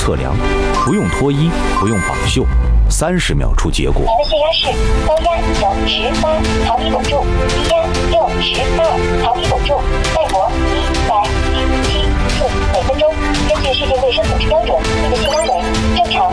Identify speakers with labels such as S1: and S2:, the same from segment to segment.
S1: 测量，不用脱衣，不用绑袖，30秒出结果。
S2: 您的血压是高压98，桃皮汞柱，低压62，桃皮汞柱，脉搏100.74每分钟。根据世界卫生组织标准，您的血压为正常。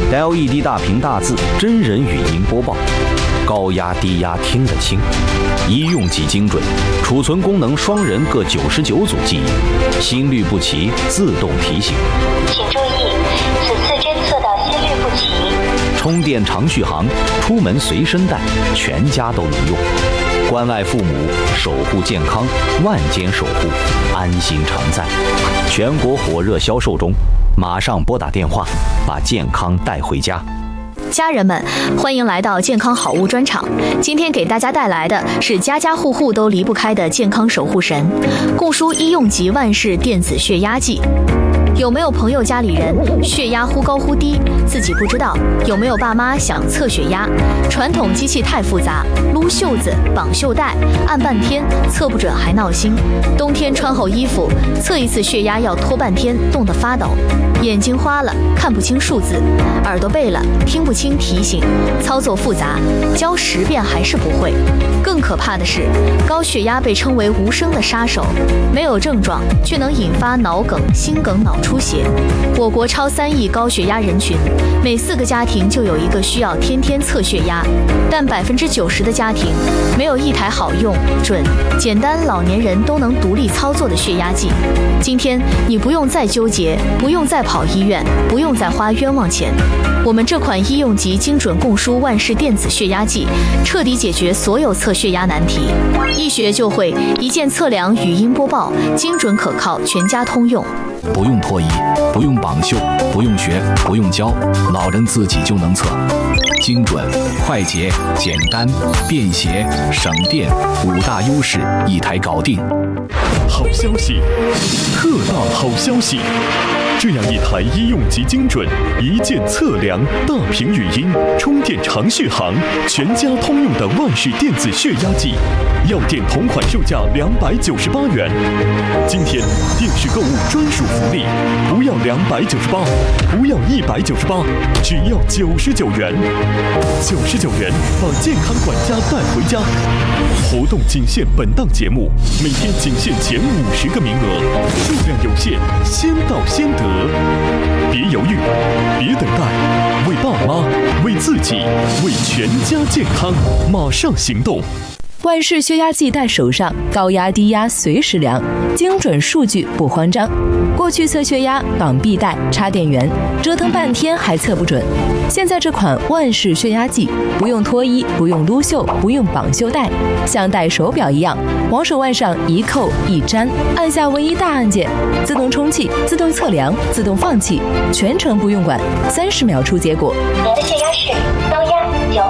S1: LED 大屏大字，真人语音播报，高压低压听得清，医用级精准，储存功能双人各99组记忆，心律不齐自动提醒。
S2: 请注意，此次侦测到心律不齐。
S1: 充电长续航，出门随身带，全家都能用。关爱父母，守护健康，万间守护，安心常在。全国火热销售中，马上拨打电话，把健康带回家。
S3: 家人们，欢迎来到健康好物专场。今天给大家带来的是家家户户都离不开的健康守护神——共舒医用级万氏电子血压计。有没有朋友家里人血压忽高忽低，自己不知道？有没有爸妈想测血压？传统机器太复杂，撸袖子、绑袖带，按半天测不准还闹心。冬天穿厚衣服，测一次血压要拖半天，冻得发抖。眼睛花了，看不清数字；耳朵背了，听不清提醒。操作复杂，教10遍还是不会。更可怕的是，高血压被称为无声的杀手，没有症状却能引发脑梗、心梗、脑出血。我国超3亿高血压人群，每4个家庭就有一个需要天天测血压，但90%的家庭没有一台好用、准、简单、老年人都能独立操作的血压计。今天你不用再纠结，不用再跑医院，不用再花冤枉钱。我们这款医用级精准共舒万氏电子血压计，彻底解决所有测血压难题，一学就会，一键测量，语音播报，精准可靠，全家通用。
S4: 不用脱衣，不用绑袖，不用学，不用教，老人自己就能测。精准、快捷、简单、便携、省电，5大优势一台搞定。
S5: 好消息，特大好消息！这样一台医用级精准、一键测量、大屏语音、充电长续航、全家通用的万氏电子血压计，药店同款售价298元。今天电视购物专属福利，不要298，不要198，只要99元。99元把健康管家带回家。活动仅限本档节目，每天仅限前50个名额，数量有限，先到先得。别犹豫，别等待，为爸妈，为自己，为全家健康，马上行动！
S6: 万氏血压计带手上，高压低压随时量，精准数据不慌张。过去测血压绑臂带、插电源，折腾半天还测不准。现在这款万氏血压计，不用脱衣，不用撸袖，不用绑袖带，像戴手表一样，往手腕上一扣一粘，按下唯一大按键，自动充气、自动测量、自动放气，全程不用管，30秒出结果。
S2: 您的血压是高压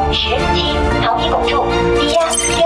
S2: 97，桃皮汞柱，低压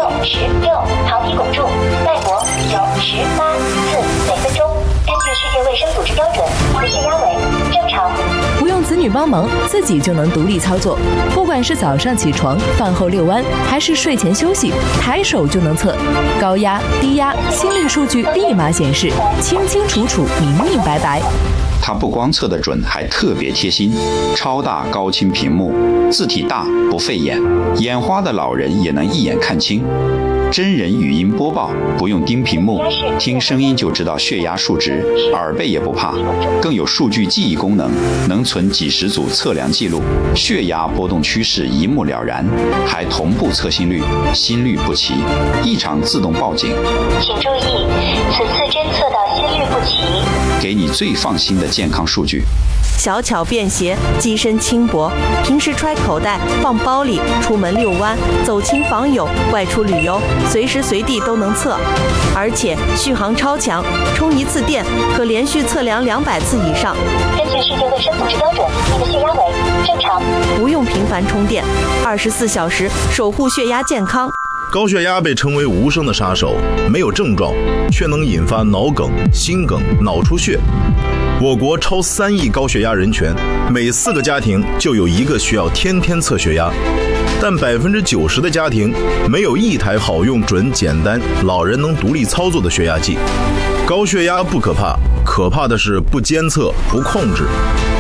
S2: 66，桃皮汞柱，脉搏98.4每分钟。根据世界卫生组织标准，您的血压为正常。
S6: 不用子女帮忙，自己就能独立操作。不管是早上起床、饭后遛弯，还是睡前休息，抬手就能测。高压、低压、心率数据立马显示，清清楚楚、明明白白。
S7: 它不光测得准，还特别贴心，超大高清屏幕，字体大不费眼，眼花的老人也能一眼看清。真人语音播报，不用盯屏幕，听声音就知道血压数值，耳背也不怕，更有数据记忆功能，能存几10组测量记录，血压波动趋势一目了然，还同步测心率，心律不齐，异常自动报警。
S2: 请注意，此次侦测到心律不齐，
S7: 给你最放心的健康数据。
S8: 小巧便携，机身轻薄，平时揣口袋、放包里，出门遛弯、走亲访友、外出旅游，随时随地都能测。而且续航超强，充一次电可连续测量200次以上。
S2: 根据世界卫生组织标准，您的血压为正常。
S8: 不用频繁充电，24小时守护血压健康。
S9: 高血压被称为无声的杀手，没有症状，却能引发脑梗、心梗、脑出血。我国超3亿高血压人群，每4个家庭就有一个需要天天测血压，但90%的家庭没有一台好用、准、简单、老人能独立操作的血压计。高血压不可怕，可怕的是不监测、不控制。